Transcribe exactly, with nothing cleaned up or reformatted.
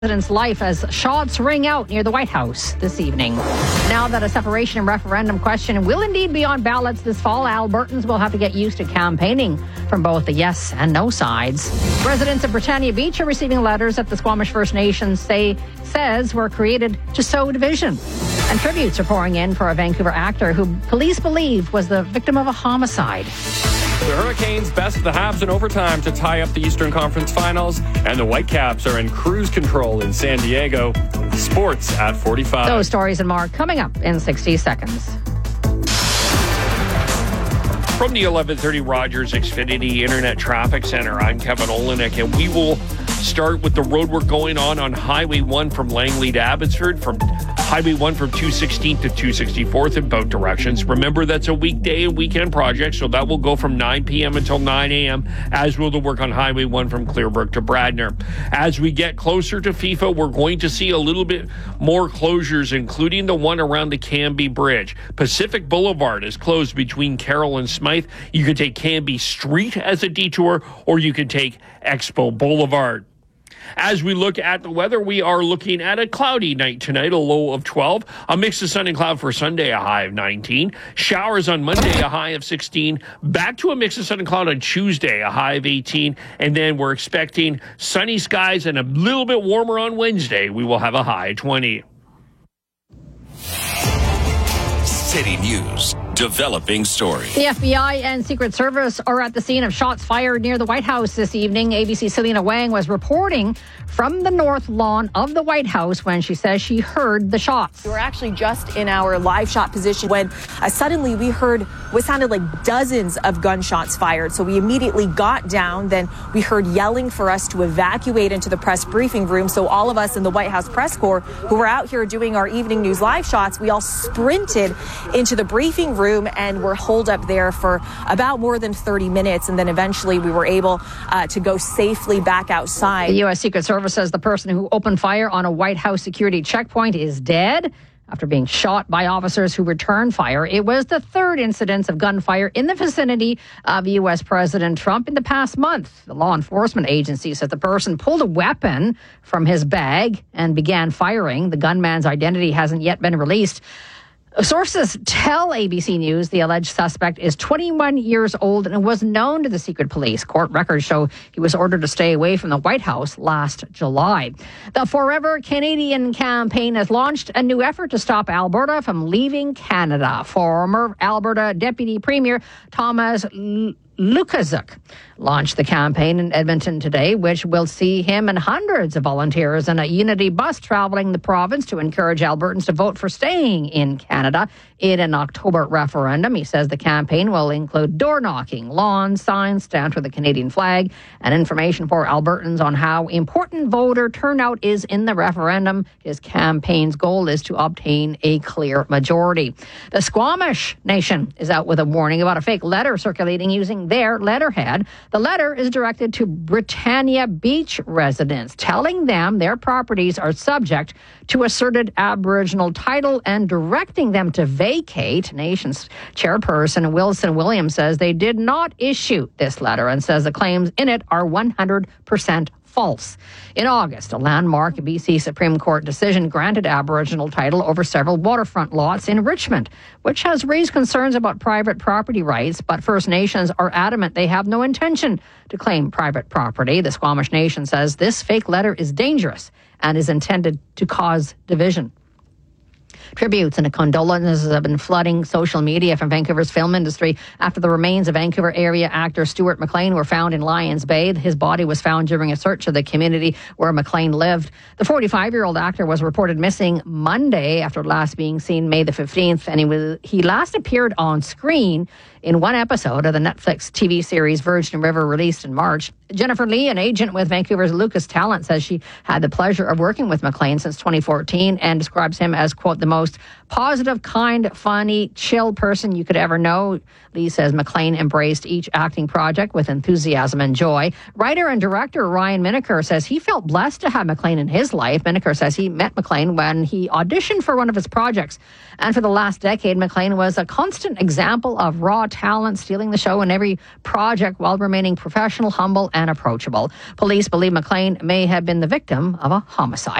President's life as shots ring out near the White House this evening. Now that a separation referendum question will indeed be on ballots this fall, Albertans will have to get used to campaigning from both the yes and no sides. Residents of Britannia Beach are receiving letters that the Squamish First Nations say says were created to sow division. And tributes are pouring in for a Vancouver actor who police believe was the victim of a homicide. The Hurricanes best the Habs in overtime to tie up the Eastern Conference Finals, and the Whitecaps are in cruise control in San Diego. Sports at forty-five. Those stories and more coming up in sixty seconds. From the eleven thirty Rogers Xfinity Internet Traffic Center, I'm Kevin Olenek, and we will start with the road work going on on Highway one from Langley to Abbotsford, from Highway one from two sixteenth to two sixty-fourth in both directions. Remember, that's a weekday and weekend project, so that will go from nine p.m. until nine a.m., as will the work on Highway one from Clearbrook to Bradner. As we get closer to FIFA, we're going to see a little bit more closures, including the one around the Canby Bridge. Pacific Boulevard is closed between Carroll and Smythe. You can take Canby Street as a detour, or you can take Expo Boulevard. As we look at the weather, we are looking at a cloudy night tonight, a low of twelve. A mix of sun and cloud for Sunday, a high of nineteen. Showers on Monday, a high of sixteen. Back to a mix of sun and cloud on Tuesday, a high of eighteen. And then we're expecting sunny skies and a little bit warmer on Wednesday. We will have a high of twenty. City News. Developing story. The F B I and Secret Service are at the scene of shots fired near the White House this evening. A B C's Selena Wang was reporting from the north lawn of the White House when she says she heard the shots. We were actually just in our live shot position when uh, suddenly we heard what sounded like dozens of gunshots fired. So we immediately got down. Then we heard yelling for us to evacuate into the press briefing room. So all of us in the White House press corps who were out here doing our evening news live shots, we all sprinted into the briefing room and were holed up there for about more than thirty minutes. And then eventually we were able uh, to go safely back outside. The U S. Secret Service says the person who opened fire on a White House security checkpoint is dead after being shot by officers who returned fire. It was the third incidence of gunfire in the vicinity of U S. President Trump in the past month. The law enforcement agency says the person pulled a weapon from his bag and began firing. The gunman's identity hasn't yet been released. Sources tell A B C News the alleged suspect is twenty-one years old and was known to the secret police. Court records show he was ordered to stay away from the White House last July. The Forever Canadian campaign has launched a new effort to stop Alberta from leaving Canada. Former Alberta Deputy Premier Thomas L- Lukaszuk launched the campaign in Edmonton today, which will see him and hundreds of volunteers in a Unity bus traveling the province to encourage Albertans to vote for staying in Canada in an October referendum. He says the campaign will include door knocking, lawn signs stamped with the Canadian flag, and information for Albertans on how important voter turnout is in the referendum. His campaign's goal is to obtain a clear majority. The Squamish Nation is out with a warning about a fake letter circulating using their letterhead. The letter is directed to Britannia Beach residents, telling them their properties are subject to asserted Aboriginal title and directing them to vacate. Nation's chairperson Wilson Williams says they did not issue this letter and says the claims in it are one hundred percent false. In August, a landmark B C Supreme Court decision granted Aboriginal title over several waterfront lots in Richmond, which has raised concerns about private property rights, but First Nations are adamant they have no intention to claim private property. The Squamish Nation says this fake letter is dangerous and is intended to cause division. Tributes and condolences have been flooding social media from Vancouver's film industry after the remains of Vancouver area actor Stuart McLean were found in Lions Bay. His body was found during a search of the community where McLean lived. The forty-five-year-old actor was reported missing Monday after last being seen May the fifteenth, and he was he last appeared on screen in one episode of the Netflix T V series Virgin River, released in March. Jennifer Lee, an agent with Vancouver's Lucas Talent, says she had the pleasure of working with McLean since twenty fourteen and describes him as, quote, the most positive, kind, funny, chill person you could ever know. Lee says McLean embraced each acting project with enthusiasm and joy. Writer and director Ryan Miniker says he felt blessed to have McLean in his life. Miniker says he met McLean when he auditioned for one of his projects. And for the last decade, McLean was a constant example of raw talent, stealing the show in every project while remaining professional, humble, and approachable. Police believe McLean may have been the victim of a homicide.